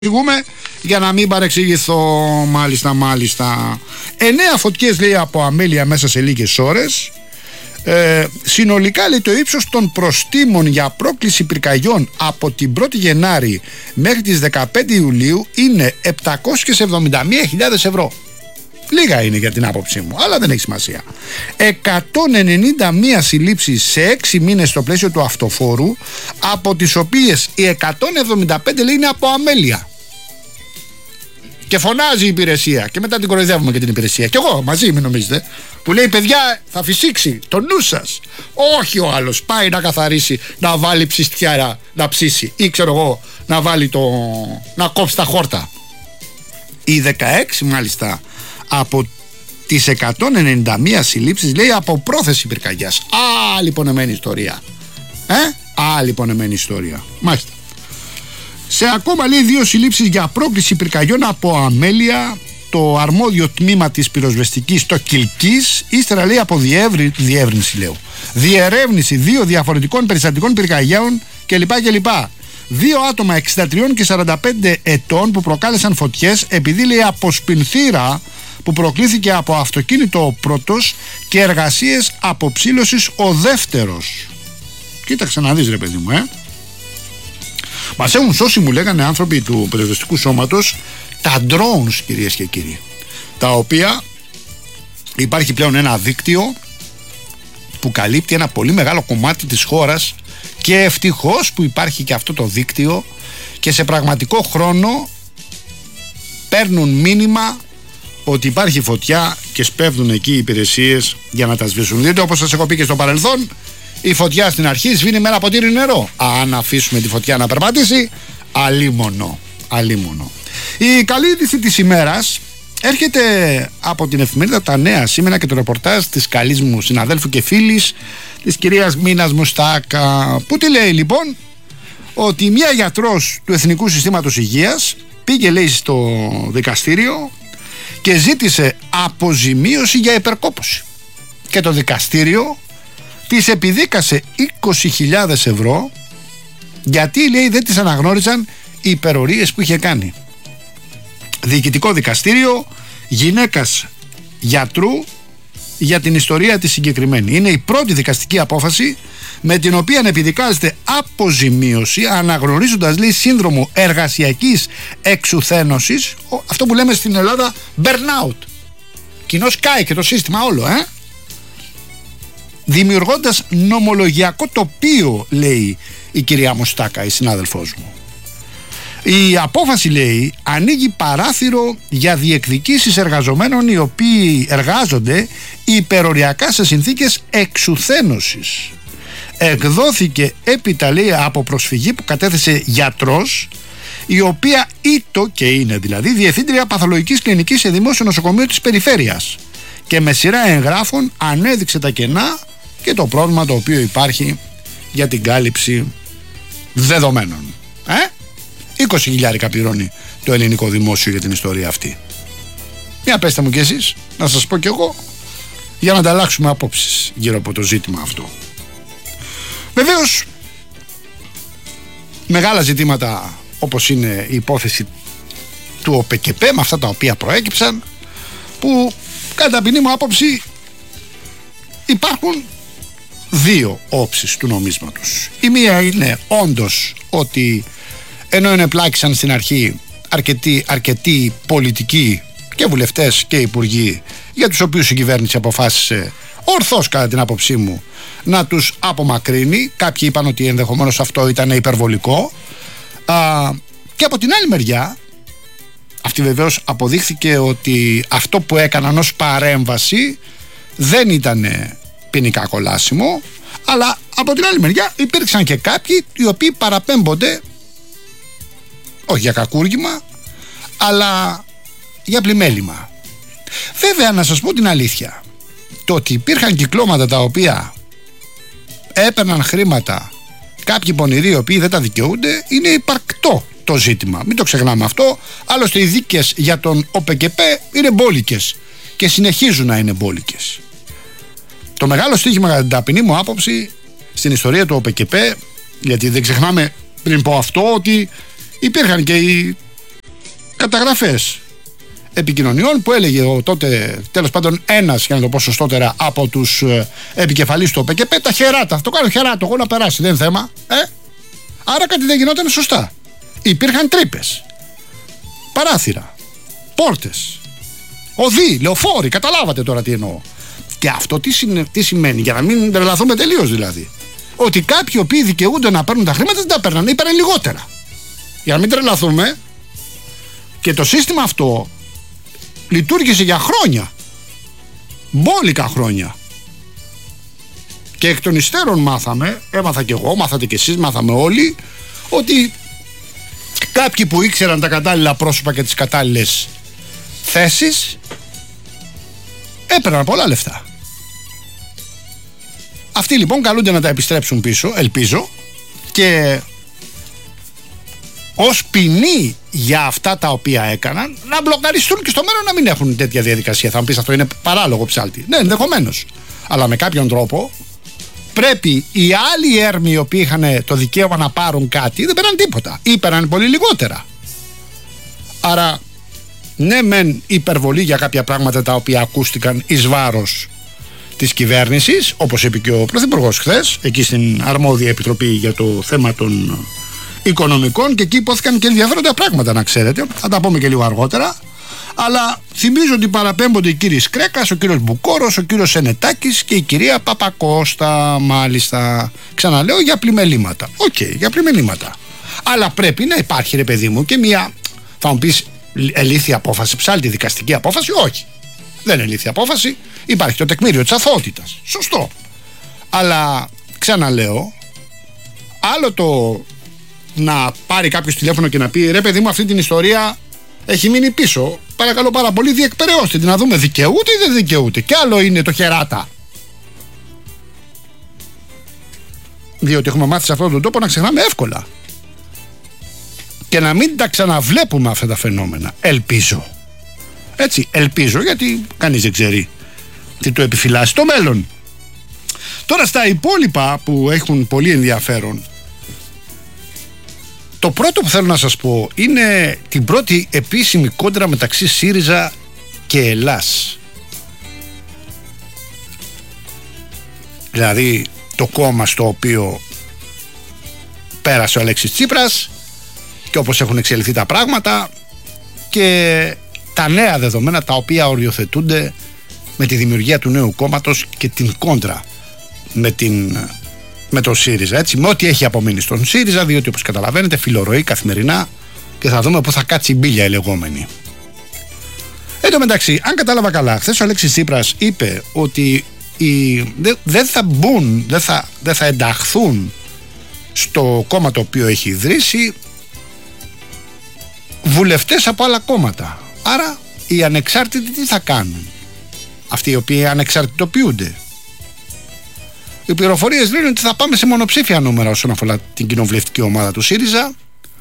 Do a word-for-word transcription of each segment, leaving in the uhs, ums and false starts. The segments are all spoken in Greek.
εξηγούμε για να μην παρεξηγηθώ. Μάλιστα, μάλιστα. Εννέα φωτιές, λέει, από αμέλεια μέσα σε λίγες ώρες. Ε, συνολικά, λέει, το ύψος των προστίμων για πρόκληση πυρκαγιών από την πρώτη Γενάρη μέχρι τις δεκαπέντε Ιουλίου είναι επτακόσιες εβδομήντα μία χιλιάδες ευρώ. Λίγα είναι για την άποψή μου, αλλά δεν έχει σημασία. εκατόν ενενήντα μία συλλήψεις σε έξι μήνες στο πλαίσιο του αυτοφόρου, από τις οποίες οι εκατόν εβδομήντα πέντε, λέει, είναι από αμέλεια. Και φωνάζει η υπηρεσία και μετά την κοροϊδεύουμε και την υπηρεσία. Και εγώ μαζί, μην νομίζετε, που λέει, παιδιά, θα φυσήξει το νου σας. Όχι, ο άλλος πάει να καθαρίσει, να βάλει ψιστιάρα, να ψήσει, ή ξέρω εγώ, να βάλει το, να κόψει τα χόρτα. Οι δεκαέξι, μάλιστα, από τις εκατόν ενενήντα μία συλλήψεις, λέει, από πρόθεση πυρκαγιάς. Άλλη πονεμένη ιστορία. Ε, άλλη πονεμένη ιστορία. Μάλιστα. Σε ακόμα, λέει, δύο συλλήψεις για πρόκληση πυρκαγιών από αμέλεια, το αρμόδιο τμήμα της πυροσβεστικής στο Κιλκής, ύστερα, λέει, από διεύρυ, διεύρυνση, λέω, διερεύνηση δύο διαφορετικών περιστατικών πυρκαγιών κλπ. κλπ. Δύο άτομα εξήντα τρία και σαράντα πέντε ετών που προκάλεσαν φωτιές επειδή, λέει, από σπινθήρα που προκλήθηκε από αυτοκίνητο ο πρώτος και εργασίες αποψήλωσης ο δεύτερος. Κοίταξε να δεις, ρε παιδί μου, ε. Μας έχουν σώσει, μου λέγανε άνθρωποι του πυροσβεστικού σώματος, τα drones, κυρίες και κύριοι, τα οποία υπάρχει πλέον ένα δίκτυο που καλύπτει ένα πολύ μεγάλο κομμάτι της χώρας, και ευτυχώς που υπάρχει και αυτό το δίκτυο, και σε πραγματικό χρόνο παίρνουν μήνυμα ότι υπάρχει φωτιά και σπέβδουν εκεί οι υπηρεσίες για να τα σβήσουν. Διότι, όπως σας έχω πει και στο παρελθόν, η φωτιά στην αρχή σβήνει με ένα ποτήρι νερό. Αν αφήσουμε τη φωτιά να περπατήσει, αλίμονο, αλίμονο. Η καλή είδηση της ημέρας έρχεται από την εφημερίδα Τα Νέα σήμερα και το ρεπορτάζ της καλής μου συναδέλφου και φίλης, της κυρίας Μίνας Μουστάκα, που τι λέει, λοιπόν, ότι μια γιατρός του Εθνικού Συστήματος Υγείας πήγε, λέει, στο δικαστήριο και ζήτησε αποζημίωση για υπερκόπωση, και το δικαστήριο της επιδίκασε είκοσι χιλιάδες ευρώ, γιατί, λέει, δεν της αναγνώριζαν οι υπερορίες που είχε κάνει. Διοικητικό δικαστήριο γυναίκας γιατρού για την ιστορία της συγκεκριμένη. Είναι η πρώτη δικαστική απόφαση με την οποία επιδικάζεται αποζημίωση, αναγνωρίζοντας, λέει, σύνδρομο εργασιακής εξουθένωσης, αυτό που λέμε στην Ελλάδα burnout. Κοινώς κάει και το σύστημα όλο, ε? Δημιουργώντας νομολογιακό τοπίο, λέει η κυρία Μουστάκα, η συνάδελφός μου. Η απόφαση, λέει, ανοίγει παράθυρο για διεκδικήσεις εργαζομένων οι οποίοι εργάζονται υπεροριακά σε συνθήκες εξουθένωσης. Εκδόθηκε έπειτα, λέει, από προσφυγή που κατέθεσε γιατρός, η οποία ήτο, και είναι δηλαδή, διευθύντρια παθολογικής κλινικής σε δημόσιο νοσοκομείο της περιφέρειας, και με σειρά εγγράφων ανέδειξε τα κενά και το πρόβλημα το οποίο υπάρχει για την κάλυψη δεδομένων. Ε? είκοσι χιλιάρικα πληρώνει το ελληνικό δημόσιο για την ιστορία αυτή. Για πέστε μου κι εσείς, να σας πω κι εγώ, για να ανταλλάξουμε απόψεις γύρω από το ζήτημα αυτό. Βεβαίως, μεγάλα ζητήματα όπως είναι η υπόθεση του ΟΠΕΚΕΠΕ, με αυτά τα οποία προέκυψαν, που κατά ταπεινή μου άποψη υπάρχουν δύο όψεις του νομίσματος. Η μία είναι όντως ότι ενώ ενεπλάκησαν στην αρχή αρκετοί, αρκετοί πολιτικοί και βουλευτές και υπουργοί, για τους οποίους η κυβέρνηση αποφάσισε ορθώς, κατά την άποψή μου, να τους απομακρύνει. Κάποιοι είπαν ότι ενδεχομένως αυτό ήταν υπερβολικό. Α, και από την άλλη μεριά, αυτή βεβαίως αποδείχθηκε ότι αυτό που έκαναν ως παρέμβαση δεν ήταν ποινικά κολάσιμο, αλλά από την άλλη μεριά υπήρξαν και κάποιοι οι οποίοι παραπέμπονται όχι για κακούργημα, αλλά για πλημέλημα. Βέβαια, να σας πω την αλήθεια, το ότι υπήρχαν κυκλώματα τα οποία έπαιρναν χρήματα κάποιοι πονηροί οι οποίοι δεν τα δικαιούνται, είναι υπαρκτό το ζήτημα. Μην το ξεχνάμε αυτό. Άλλωστε, οι δίκες για τον ΟΠΕΚΕΠΕ είναι μπόλικες και συνεχίζουν να είναι μπόλικες. Το μεγάλο στοίχημα, κατά την ταπεινή μου άποψη, στην ιστορία του ΟΠΕΚΕΠΕ, γιατί δεν ξεχνάμε πριν πω αυτό ότι υπήρχαν και οι καταγραφές επικοινωνιών που έλεγε ο τότε, τέλος πάντων, ένας, για να το πω σωστότερα, από τους ε, επικεφαλείς του ΟΠΕΚΕΠ, τα χεράτα. Θα το κάνω χεράτο, εγώ να περάσει, δεν είναι θέμα. Ε? Άρα κάτι δεν γινόταν σωστά. Υπήρχαν τρύπες, παράθυρα, πόρτες, οδοί, λεωφόροι. Καταλάβατε τώρα τι εννοώ. Και αυτό τι, συ, τι σημαίνει, για να μην τρελαθούμε τελείως δηλαδή. Ότι κάποιοι οποίοι δικαιούνται να παίρνουν τα χρήματα δεν τα παίρναν, είπαν λιγότερα. Για να μην τρελαθούμε. Και το σύστημα αυτό λειτουργήσε για χρόνια. Μπόλικα χρόνια. Και εκ των υστέρων μάθαμε, έμαθα κι εγώ, μάθατε κι εσείς, μάθαμε όλοι, ότι κάποιοι που ήξεραν τα κατάλληλα πρόσωπα και τις κατάλληλες θέσεις έπαιρναν πολλά λεφτά. Αυτοί λοιπόν καλούνται να τα επιστρέψουν πίσω, ελπίζω, και ως ποινή για αυτά τα οποία έκαναν να μπλοκαριστούν και στο μέλλον να μην έχουν τέτοια διαδικασία. Θα μου πεις αυτό είναι παράλογο, ψάλτη. Ναι, ενδεχομένως. Αλλά με κάποιον τρόπο πρέπει οι άλλοι έρμοι οι οποίοι είχαν το δικαίωμα να πάρουν κάτι δεν πέραν τίποτα ή πέραν πολύ λιγότερα. Άρα ναι μεν υπερβολή για κάποια πράγματα τα οποία ακούστηκαν εις βάρος της κυβέρνησης, όπως είπε και ο Πρωθυπουργός χθες εκεί στην αρμόδια επιτροπή για το θέμα των οικονομικών, και εκεί υπόθηκαν και ενδιαφέροντα πράγματα, να ξέρετε, θα τα πούμε και λίγο αργότερα. Αλλά θυμίζω ότι παραπέμπονται οι κύριοι Σκρέκας, ο κύριος Μπουκόρος, ο κύριος Σενετάκης και η κυρία Παπακώστα, μάλιστα. Ξαναλέω, για πλημελήματα. Οκ, okay, για πλημελήματα. Αλλά πρέπει να υπάρχει, ρε παιδί μου, και μια, θα μου πεις, ελήθη απόφαση, ψάλτη δικαστική απόφαση. Όχι, δεν είναι ελήθη απόφαση. Υπάρχει το τεκμήριο της αθωότητας. Σωστό. Αλλά ξαναλέω, άλλο το να πάρει κάποιος τηλέφωνο και να πει ρε παιδί μου, αυτή την ιστορία έχει μείνει πίσω. Παρακαλώ πάρα πολύ, διεκπαιρεώστε την να δούμε δικαιούται ή δεν δικαιούται. Και άλλο είναι το χεράτα. Διότι έχουμε μάθει σε αυτόν τον τόπο να ξεχνάμε εύκολα. Και να μην τα ξαναβλέπουμε αυτά τα φαινόμενα. Ελπίζω. Έτσι, ελπίζω, γιατί κανείς δεν ξέρει τι του επιφυλάσσει το μέλλον. Τώρα στα υπόλοιπα που έχουν πολύ ενδιαφέρον, το πρώτο που θέλω να σας πω είναι την πρώτη επίσημη κόντρα μεταξύ ΣΥΡΙΖΑ και Ελλάς. Δηλαδή το κόμμα στο οποίο πέρασε ο Αλέξης Τσίπρας και όπως έχουν εξελιχθεί τα πράγματα και τα νέα δεδομένα τα οποία οριοθετούνται με τη δημιουργία του νέου κόμματος και την κόντρα με την... με τον ΣΥΡΙΖΑ, έτσι, με ό,τι έχει απομείνει στον ΣΥΡΙΖΑ, διότι όπως καταλαβαίνετε φιλορροεί καθημερινά και θα δούμε πού θα κάτσει η μπίλια η λεγόμενη. Εν τω μεταξύ, αν κατάλαβα καλά, χθες ο Αλέξης Τσίπρας είπε ότι οι, δεν δε θα μπουν, δεν θα, δε θα ενταχθούν στο κόμμα το οποίο έχει ιδρύσει βουλευτές από άλλα κόμματα. Άρα οι ανεξάρτητοι τι θα κάνουν, αυτοί οι οποίοι ανεξαρτητοποιούνται? Οι πληροφορίες λένε ότι θα πάμε σε μονοψήφια νούμερα όσον αφορά την κοινοβουλευτική ομάδα του ΣΥΡΙΖΑ.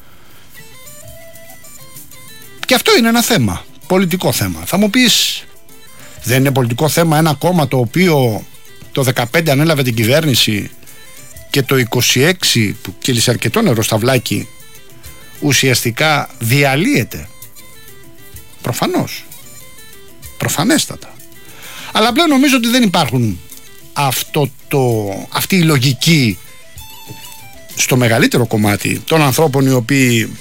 Και αυτό είναι ένα θέμα, πολιτικό θέμα. Θα μου πεις, δεν είναι πολιτικό θέμα ένα κόμμα το οποίο το δεκαπέντε ανέλαβε την κυβέρνηση και το είκοσι έξι που κύλησε αρκετό νερό στα βλάκι ουσιαστικά διαλύεται? Προφανώς, προφανέστατα. Αλλά πλέον νομίζω ότι δεν υπάρχουν αυτό το, αυτή η λογική στο μεγαλύτερο κομμάτι των ανθρώπων οι οποίοι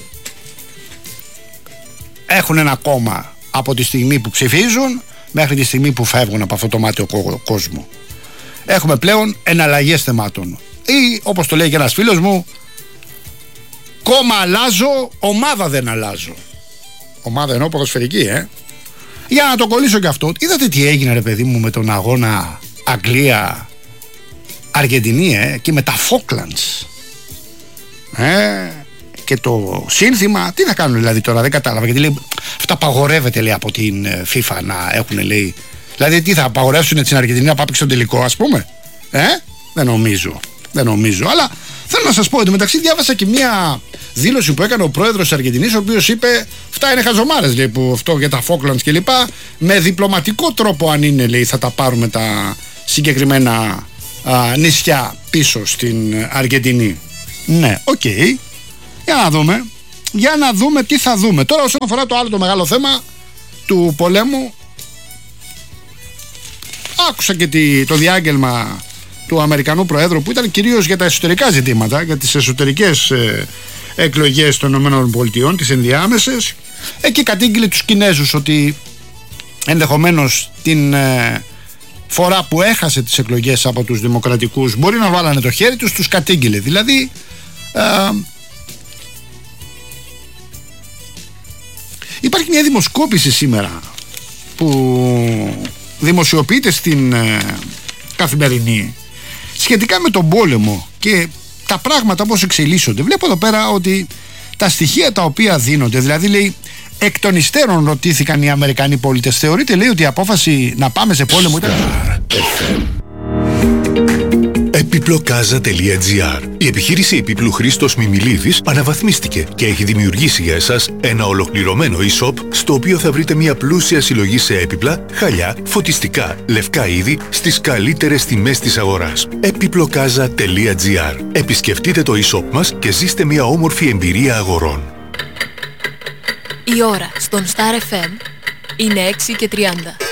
έχουν ένα κόμμα από τη στιγμή που ψηφίζουν μέχρι τη στιγμή που φεύγουν από αυτό το μάτιο κόσμο. Έχουμε πλέον εναλλαγές θεμάτων ή όπως το λέει και ένας φίλος μου, κόμμα αλλάζω, ομάδα δεν αλλάζω. Ομάδα εννοώ ποδοσφαιρική, ε. Για να το κολλήσω και αυτό, είδατε τι έγινε ρε παιδί μου με τον αγώνα Αγγλία Αργεντινή, ε, και με τα Falklands, ε, και το σύνθημα, τι να κάνουν δηλαδή τώρα, δεν κατάλαβα, γιατί λέει αυτά απαγορεύεται, λέει, από την FIFA να έχουν, λέει, δηλαδή τι θα απαγορεύσουν την Αργεντινή να πάει στον τελικό, ας πούμε, ε, δεν νομίζω, δεν νομίζω, αλλά θέλω να σας πω ότι μεταξύ διάβασα και μια δήλωση που έκανε ο πρόεδρος της Αργεντινής, ο οποίος είπε αυτά είναι χαζομάρες, λέει, που αυτό για τα Falklands και λοιπά, με διπλωματικό τρόπο αν είναι, λέει, θα τα πάρουμε τα συγκεκριμένα α, νησιά πίσω στην Αργεντινή. Ναι, οκ, okay. Για να δούμε. για να δούμε τι θα δούμε. Τώρα όσον αφορά το άλλο το μεγάλο θέμα του πολέμου, άκουσα και τη, το διάγγελμα του Αμερικανού Προέδρου που ήταν κυρίως για τα εσωτερικά ζητήματα, για τις εσωτερικές ε, εκλογές των ΗΠΑ, τις ενδιάμεσες. Εκεί κατήγγειλε τους Κινέζους ότι ενδεχομένως την ε, φορά που έχασε τις εκλογές από τους δημοκρατικούς μπορεί να βάλανε το χέρι τους, τους κατήγγειλε. Δηλαδή ε, υπάρχει μια δημοσκόπηση σήμερα που δημοσιοποιείται στην ε, Καθημερινή σχετικά με τον πόλεμο και τα πράγματα πώς εξελίσσονται. Βλέπω εδώ πέρα ότι τα στοιχεία τα οποία δίνονται, δηλαδή λέει εκ των υστέρων ρωτήθηκαν οι Αμερικανοί πολίτες, θεωρείται λέει ότι η απόφαση να πάμε σε πόλεμο ήταν... Επιπλοκάζα τελεία τζι άρ. Η επιχείρηση επίπλου Χρήστος Μιμιλίδης αναβαθμίστηκε και έχει δημιουργήσει για εσάς ένα ολοκληρωμένο e-shop στο οποίο θα βρείτε μια πλούσια συλλογή σε έπιπλα, χαλιά, φωτιστικά, λευκά είδη στις καλύτερες τιμές της αγοράς. Επιπλοκάζα τελεία τζι άρ. Επισκεφτείτε το e-shop μας και ζήστε μια όμορφη εμπειρία αγορών. Η ώρα στον Star εφ εμ είναι έξι και τριάντα.